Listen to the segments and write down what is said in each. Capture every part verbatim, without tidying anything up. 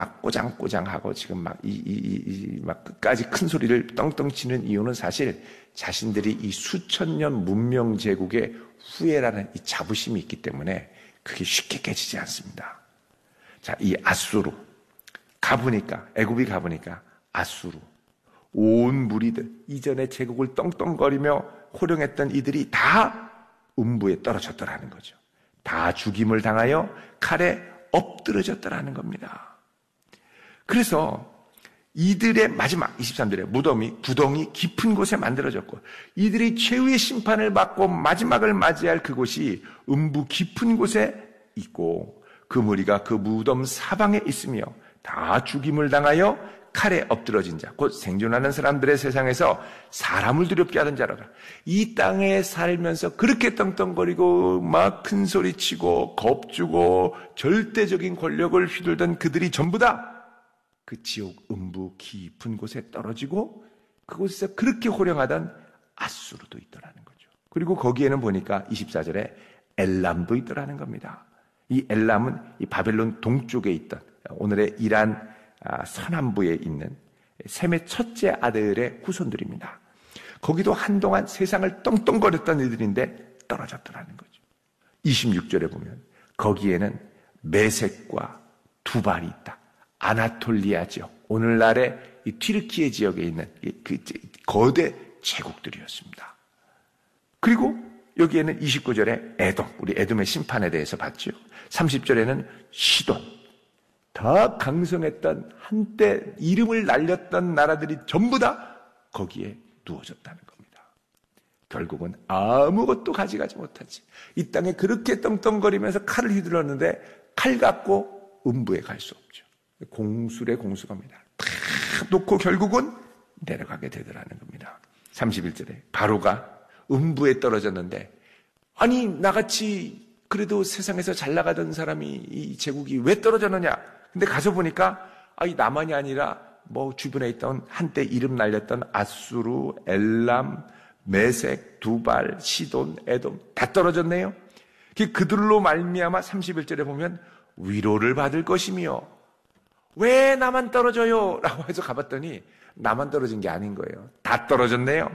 막 꼬장꼬장하고 지금 막 이, 이, 이, 막 끝까지 큰 소리를 떵떵 치는 이유는 사실 자신들이 이 수천 년 문명 제국의 후예라는 이 자부심이 있기 때문에 그게 쉽게 깨지지 않습니다. 자, 이 아수르 가보니까, 애굽이 가보니까 아수르 온 무리들, 이전에 제국을 떵떵거리며 호령했던 이들이 다 음부에 떨어졌더라는 거죠. 다 죽임을 당하여 칼에 엎드러졌더라는 겁니다. 그래서 이들의 마지막 이십삼 절에 무덤이 구덩이 깊은 곳에 만들어졌고, 이들이 최후의 심판을 받고 마지막을 맞이할 그곳이 음부 깊은 곳에 있고, 그 무리가 그 무덤 사방에 있으며 다 죽임을 당하여 칼에 엎드러진 자, 곧 생존하는 사람들의 세상에서 사람을 두렵게 하던 자라라. 이 땅에 살면서 그렇게 떵떵거리고 막 큰 소리치고 겁주고 절대적인 권력을 휘둘던 그들이 전부 다 그 지옥 음부 깊은 곳에 떨어지고 그곳에서 그렇게 호령하던 아수르도 있더라는 거죠. 그리고 거기에는 보니까 이십사 절에 엘람도 있더라는 겁니다. 이 엘람은 이 바벨론 동쪽에 있던 오늘의 이란 서남부에 있는 셈의 첫째 아들의 후손들입니다. 거기도 한동안 세상을 떵떵거렸던 이들인데 떨어졌더라는 거죠. 이십육 절에 보면 거기에는 메섹과 두발이 있다. 아나톨리아 지역, 오늘날의 이 튀르키예 지역에 있는 그 거대 제국들이었습니다. 그리고 여기에는 이십구 절에 에돔, 우리 에돔의 심판에 대해서 봤죠. 삼십 절에는 시돈, 더 강성했던 한때 이름을 날렸던 나라들이 전부 다 거기에 누워졌다는 겁니다. 결국은 아무것도 가져가지 못하지. 이 땅에 그렇게 떵떵거리면서 칼을 휘둘렀는데 칼 갖고 음부에 갈 수 없죠. 공술의 공수겁니다. 다 놓고 결국은 내려가게 되더라는 겁니다. 삼십일 절에 바로가 음부에 떨어졌는데, 아니 나같이 그래도 세상에서 잘 나가던 사람이 이 제국이 왜 떨어졌느냐? 근데 가서 보니까 아이 나만이 아니라 뭐 주변에 있던 한때 이름 날렸던 아수르, 엘람, 메색, 두발, 시돈, 에돔 다 떨어졌네요. 그들로 말미암아 삼십일 절에 보면 위로를 받을 것이며, 왜 나만 떨어져요? 라고 해서 가봤더니 나만 떨어진 게 아닌 거예요. 다 떨어졌네요.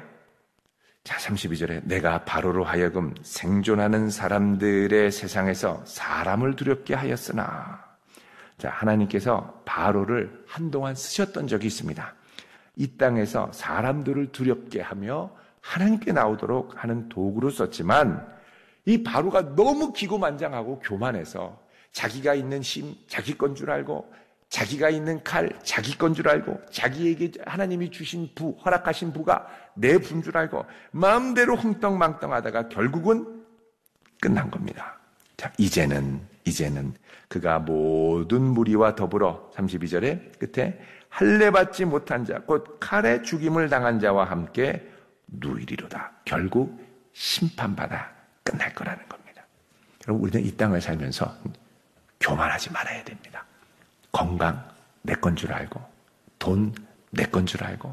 자, 삼십이 절에 내가 바로로 하여금 생존하는 사람들의 세상에서 사람을 두렵게 하였으나, 자, 하나님께서 바로를 한동안 쓰셨던 적이 있습니다. 이 땅에서 사람들을 두렵게 하며 하나님께 나오도록 하는 도구로 썼지만, 이 바로가 너무 기고만장하고 교만해서 자기가 있는 힘, 자기 건 줄 알고, 자기가 있는 칼, 자기 건 줄 알고, 자기에게 하나님이 주신 부, 허락하신 부가 내 부인 줄 알고 마음대로 흥떡망떡하다가 결국은 끝난 겁니다. 자, 이제는 이제는 그가 모든 무리와 더불어 삼십이 절에 끝에 할례 받지 못한 자, 곧 칼에 죽임을 당한 자와 함께 누이리로다. 결국 심판받아 끝날 거라는 겁니다. 여러분, 우리는 이 땅을 살면서 교만하지 말아야 됩니다. 건강 내 건 줄 알고, 돈 내 건 줄 알고,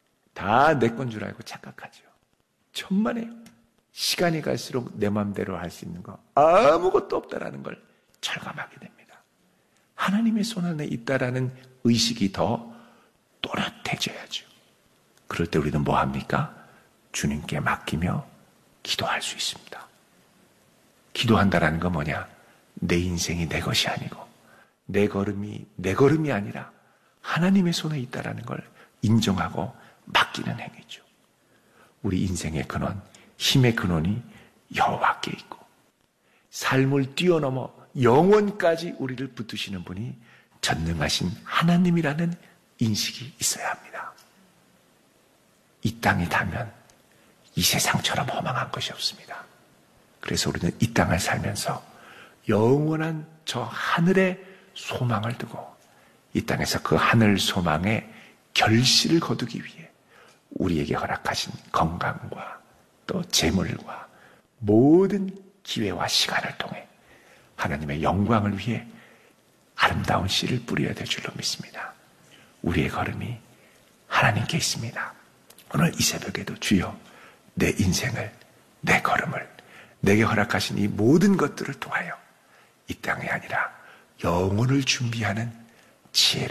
다 내 건 줄 알고 착각하죠. 천만에요. 시간이 갈수록 내 마음대로 할 수 있는 거 아무것도 없다라는 걸 절감하게 됩니다. 하나님의 손 안에 있다라는 의식이 더 또렷해져야죠. 그럴 때 우리는 뭐 합니까? 주님께 맡기며 기도할 수 있습니다. 기도한다라는 건 뭐냐? 내 인생이 내 것이 아니고 내 걸음이 내 걸음이 아니라 하나님의 손에 있다라는 걸 인정하고 맡기는 행위죠. 우리 인생의 근원, 힘의 근원이 여호와께 있고 삶을 뛰어넘어 영원까지 우리를 붙드시는 분이 전능하신 하나님이라는 인식이 있어야 합니다. 이 땅이 닿으면 이 세상처럼 허망한 것이 없습니다. 그래서 우리는 이 땅을 살면서 영원한 저 하늘의 소망을 두고 이 땅에서 그 하늘 소망의 결실을 거두기 위해 우리에게 허락하신 건강과 또 재물과 모든 기회와 시간을 통해 하나님의 영광을 위해 아름다운 씨를 뿌려야 될 줄로 믿습니다. 우리의 걸음이 하나님께 있습니다. 오늘 이 새벽에도 주여 내 인생을, 내 걸음을, 내게 허락하신 이 모든 것들을 통하여 이 땅이 아니라 영혼을 준비하는 지혜로운